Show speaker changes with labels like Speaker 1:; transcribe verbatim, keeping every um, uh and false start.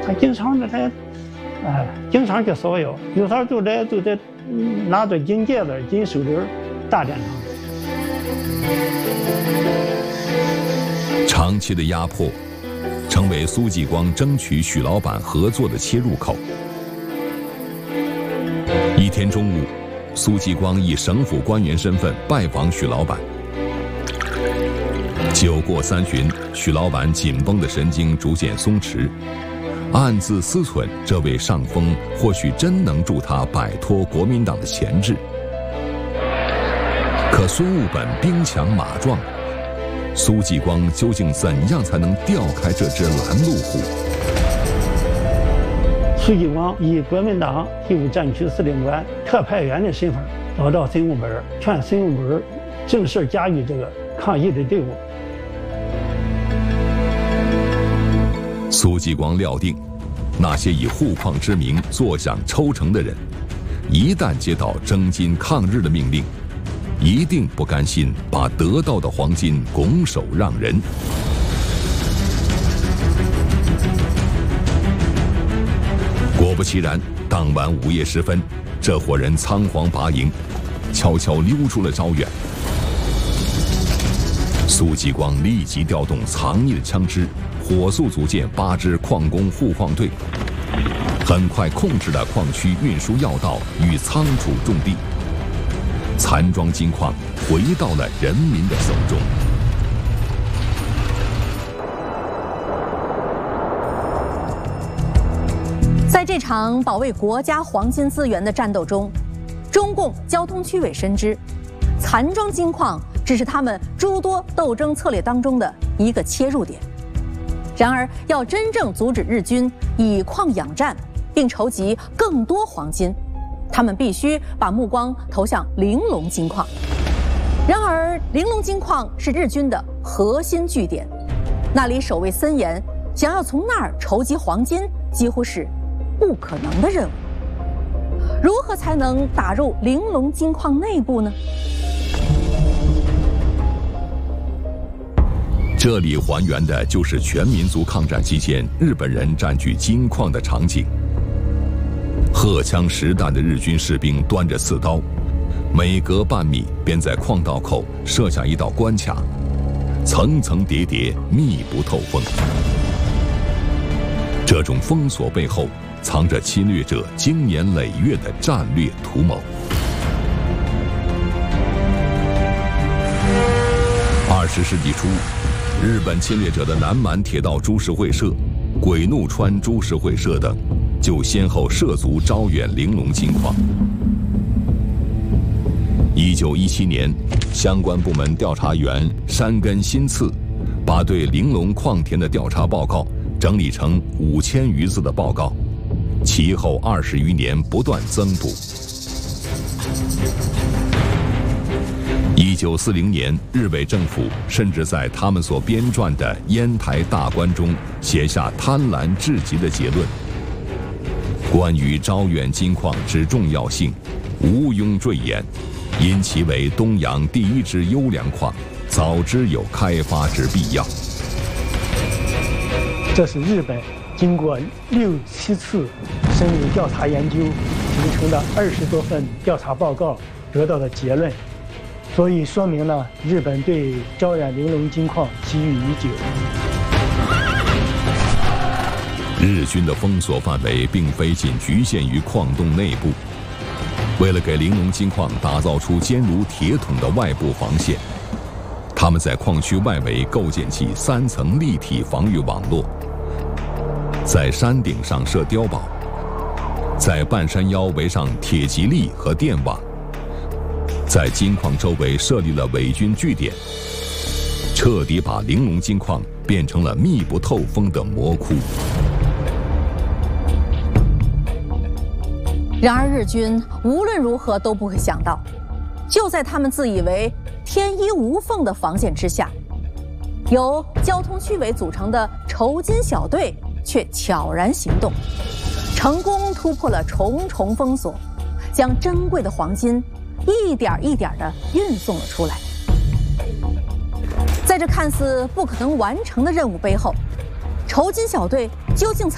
Speaker 1: 他经常的来，哎，经常去骚扰，有时候就来就在拿着金戒指、金手链大战
Speaker 2: 他。长期的压迫，成为苏继光争取许老板合作的切入口。一天中午，苏继光以省府官员身份拜访许老板。酒过三巡，许老板紧绷的神经逐渐松弛，暗自思忖这位上峰或许真能助他摆脱国民党的钳制。可孙悟本兵强马壮，苏继光究竟怎样才能调开这只拦路虎？
Speaker 1: 苏继光以国民党第五战区司令官特派员的身份找到孙悟本，劝孙悟本正式加入这个抗议的队伍。
Speaker 2: 苏继光料定，那些以护矿之名坐享抽成的人，一旦接到征金抗日的命令，一定不甘心把得到的黄金拱手让人。果不其然，当晚午夜时分，这伙人仓皇拔营，悄悄溜出了招远。苏继光立即调动藏匿的枪支，火速组建八支矿工护矿队，很快控制了矿区运输要道与仓储重地，残庄金矿回到了人民的手中。
Speaker 3: 在这场保卫国家黄金资源的战斗中，中共交通区委深知，残庄金矿只是他们诸多斗争策略当中的一个切入点。然而，要真正阻止日军以矿养战，并筹集更多黄金，他们必须把目光投向玲珑金矿。然而，玲珑金矿是日军的核心据点，那里守卫森严，想要从那儿筹集黄金，几乎是不可能的任务。如何才能打入玲珑金矿内部呢？
Speaker 2: 这里还原的就是全民族抗战期间日本人占据金矿的场景。荷枪实弹的日军士兵端着刺刀，每隔半米便在矿道口设下一道关卡，层层叠叠，密不透风。这种封锁背后藏着侵略者经年累月的战略图谋。二十世纪初，日本侵略者的南满铁道株式会社、鬼怒川株式会社等，就先后涉足招远玲珑金矿。一九一七年，相关部门调查员山根新次，把对玲珑矿田的调查报告整理成五千余字的报告，其后二十余年不断增补。一九四零年，日伪政府甚至在他们所编撰的《烟台大观》中写下贪婪至极的结论：关于招远金矿之重要性，毋庸赘言，因其为东洋第一支优良矿，早知有开发之必要。
Speaker 1: 这是日本经过六七次深入调查研究形成的二十多份调查报告得到的结论，所以说明了日本对招远玲珑金矿觊觎已久。
Speaker 2: 日军的封锁范围并非仅局限于矿洞内部，为了给玲珑金矿打造出坚如铁桶的外部防线，他们在矿区外围构建起三层立体防御网络，在山顶上设碉堡，在半山腰围上铁蒺藜和电网，在金矿周围设立了伪军据点，彻底把玲珑金矿变成了密不透风的魔窟。
Speaker 3: 然而，日军无论如何都不会想到，就在他们自以为天衣无缝的防线之下，由交通区委组成的筹金小队却悄然行动，成功突破了重重封锁，将珍贵的黄金一点一点地运送了出来。在这看似不可能完成的任务背后，筹金小队究竟